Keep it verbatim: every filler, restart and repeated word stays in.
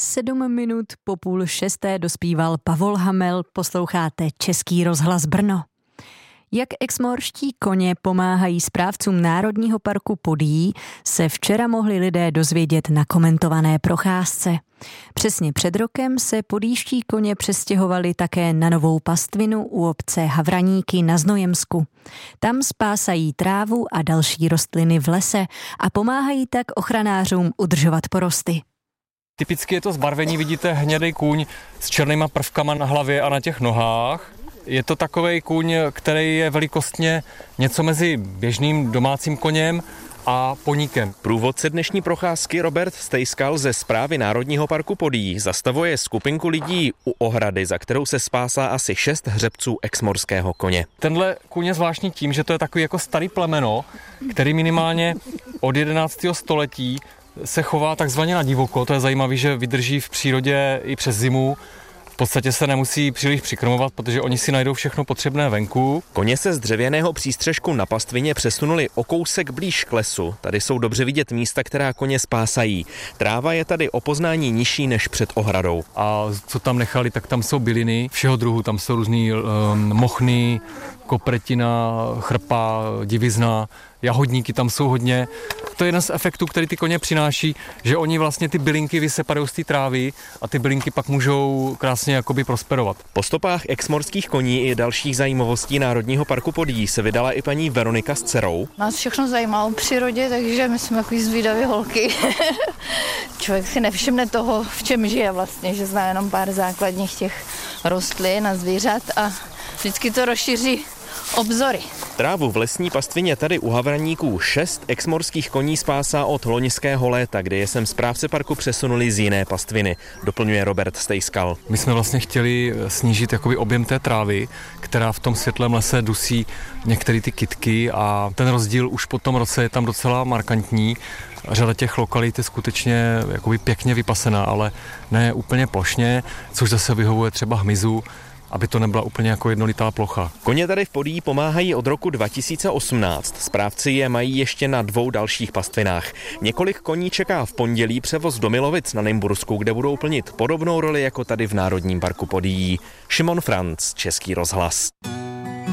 sedm minut po půl šesté dospíval Pavol Hamel, posloucháte Český rozhlas Brno. Jak exmoorští koně pomáhají správcům Národního parku Podyjí, se včera mohli lidé dozvědět na komentované procházce. Přesně před rokem se podýští koně přestěhovali také na novou pastvinu u obce Havraníky na Znojemsku. Tam spásají trávu a další rostliny v lese a pomáhají tak ochranářům udržovat porosty. Typicky je to zbarvení, vidíte hnědý kůň s černýma prvkama na hlavě a na těch nohách. Je to takovej kůň, který je velikostně něco mezi běžným domácím koněm a poníkem. Průvodce dnešní procházky Robert Stejskal ze Správy Národního parku Podyjí zastavuje skupinku lidí u ohrady, za kterou se spásá asi šest hřebců exmoorského koně. Tenhle kůň je zvláštní tím, že to je takový jako starý plemeno, který minimálně od jedenáctého století se chová takzvaně na divoko. To je zajímavé, že vydrží v přírodě i přes zimu. V podstatě se nemusí příliš přikrmovat, protože oni si najdou všechno potřebné venku. Koně se z dřevěného přístřešku na pastvině přesunuli o kousek blíž k lesu. Tady jsou dobře vidět místa, která koně spásají. Tráva je tady o poznání nižší než před ohradou. A co tam nechali, tak tam jsou byliny všeho druhu. Tam jsou různý um, mochny, kopretina, chrpa, divizna, jahodníky tam jsou hodně. To je jeden z efektů, který ty koně přináší, že oni vlastně ty bylinky vysepadují z té trávy a ty bylinky pak můžou krásně jakoby prosperovat. Po stopách exmoorských koní i dalších zajímavostí Národního parku Podyjí se vydala i paní Veronika s dcerou. Nás všechno zajímá o přírodě, takže my jsme takový zvídavé holky. Člověk si nevšimne toho, v čem žije vlastně, že zná jenom pár základních těch rostlin a zvířat a vždycky to rozšíří obzory. Trávu v lesní pastvině tady u Havraníků šest exmoorských koní spásá od loňského léta, kdy je sem správce parku přesunuli z jiné pastviny, doplňuje Robert Stejskal. My jsme vlastně chtěli snížit jakoby objem té trávy, která v tom světlém lese dusí některé ty kytky a ten rozdíl už po tom roce je tam docela markantní. Řada těch lokalit je skutečně jakoby pěkně vypasená, ale ne úplně plošně, což zase vyhovuje třeba hmyzu, aby to nebyla úplně jako jednolitá plocha. Koně tady v Podyjí pomáhají od roku dva tisíce osmnáct. Správci je mají ještě na dvou dalších pastvinách. Několik koní čeká v pondělí převoz do Milovic na Nymbursku, kde budou plnit podobnou roli jako tady v Národním parku Podyjí. Šimon Franc, Český rozhlas.